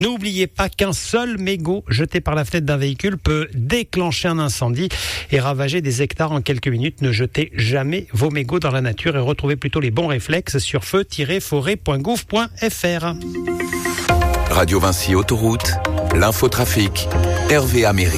N'oubliez pas qu'un seul mégot jeté par la fenêtre d'un véhicule peut déclencher un incendie et ravager des hectares en quelques minutes. Ne jetez jamais vos mégots dans la nature et retrouvez plutôt les bons réflexes sur feu-forêt.gouv.fr. Radio Vinci Autoroute, l'infotrafic, Hervé Améry.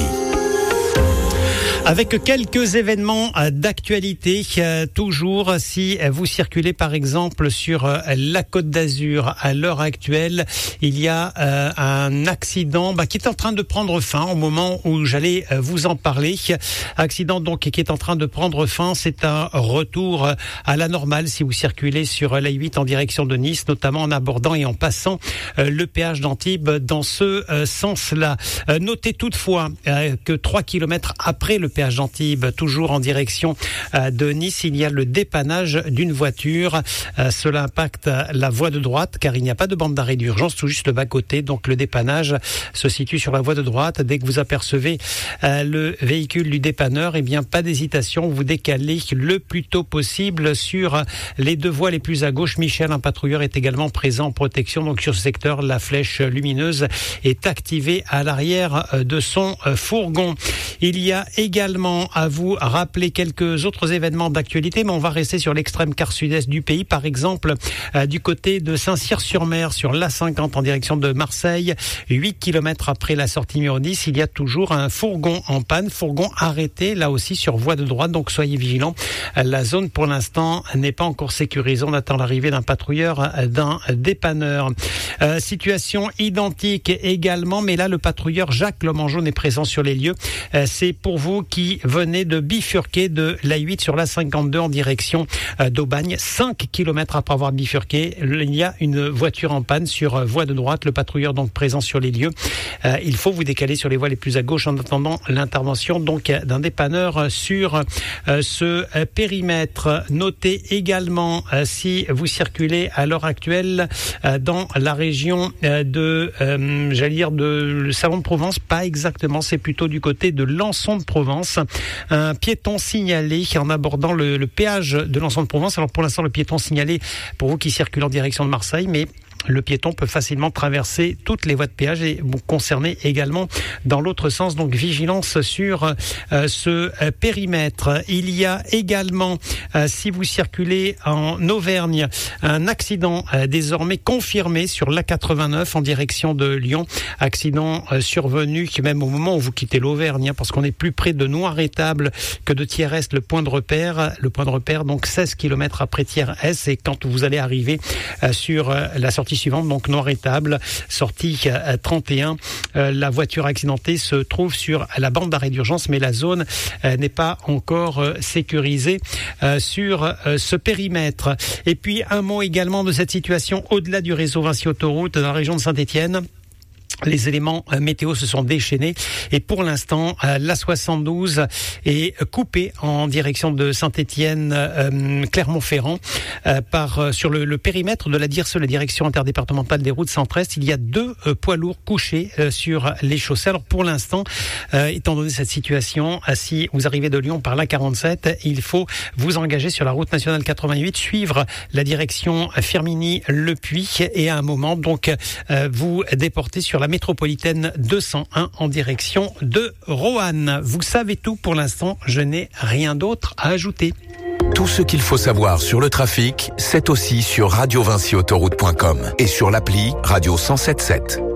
Avec quelques événements d'actualité, toujours si vous circulez par exemple sur la Côte d'Azur à l'heure actuelle, il y a un accident qui est en train de prendre fin au moment où j'allais vous en parler. Accident donc qui est en train de prendre fin, c'est un retour à la normale si vous circulez sur l'A8 en direction de Nice, notamment en abordant et en passant le péage d'Antibes dans ce sens-là. Notez toutefois que 3 km après le péage d'Antibes, toujours en direction de Nice, il y a le dépannage d'une voiture. Cela impacte la voie de droite car il n'y a pas de bande d'arrêt d'urgence, tout juste le bas-côté. Donc le dépannage se situe sur la voie de droite. Dès que vous apercevez le véhicule du dépanneur, pas d'hésitation, vous décalez le plus tôt possible sur les deux voies les plus à gauche. Michel, un patrouilleur, est également présent en protection. Donc sur ce secteur, la flèche lumineuse est activée à l'arrière de son fourgon. Il y a également à vous rappeler quelques autres événements d'actualité, mais on va rester sur l'extrême quart sud-est du pays. Par exemple, du côté de Saint-Cyr-sur-Mer, sur l'A50 en direction de Marseille, 8 km après la sortie numéro 10, il y a toujours un fourgon en panne, fourgon arrêté, là aussi sur voie de droite, donc soyez vigilants. La zone, pour l'instant, n'est pas encore sécurisée. On attend l'arrivée d'un patrouilleur, d'un dépanneur. Situation identique également, mais là, le patrouilleur Jacques L'Homme en jaune est présent sur les lieux. C'est pour vous qui venez de bifurquer de l'A8 sur l'A52 en direction d'Aubagne. 5 km après avoir bifurqué, il y a une voiture en panne sur voie de droite. Le patrouilleur donc présent sur les lieux. Il faut vous décaler sur les voies les plus à gauche en attendant l'intervention donc d'un dépanneur sur ce périmètre. Notez également si vous circulez à l'heure actuelle dans la région de le Salon de Provence, pas exactement, c'est plutôt du côté de Lançon de Provence. Un piéton signalé en abordant le péage de Lançon de Provence. Alors pour l'instant, le piéton signalé pour vous qui circulez en direction de Marseille, mais le piéton peut facilement traverser toutes les voies de péage et vous concerner également dans l'autre sens. Donc vigilance sur ce périmètre. Il y a également, si vous circulez en Auvergne, un accident désormais confirmé sur l'A89 en direction de Lyon. Accident survenu même au moment où vous quittez l'Auvergne, parce qu'on est plus près de Noir-Étable que de Thiers-Est, le point de repère. Le point de repère, donc 16 km après Thiers-Est, et quand vous allez arriver sur la sortie suivante, donc Noir-Étable, sortie 31. La voiture accidentée se trouve sur la bande d'arrêt d'urgence, mais la zone n'est pas encore sécurisée sur ce périmètre. Et puis un mot également de cette situation au-delà du réseau Vinci Autoroute dans la région de Saint-Étienne. Les éléments météo se sont déchaînés et pour l'instant, l'A72 est coupée en direction de Saint-Étienne, Clermont-Ferrand, sur le périmètre de la DIRSE, la direction interdépartementale des routes centre-est. Il y a 2 poids lourds couchés sur les chaussées. Alors pour l'instant, étant donné cette situation, si vous arrivez de Lyon par l'A47, il faut vous engager sur la route nationale 88, suivre la direction Firminy-Le Puy et à un moment donc vous déporter sur la métropolitaine 201 en direction de Roanne. Vous savez tout pour l'instant, je n'ai rien d'autre à ajouter. Tout ce qu'il faut savoir sur le trafic, c'est aussi sur radiovinciautoroute.com et sur l'appli Radio 107.7.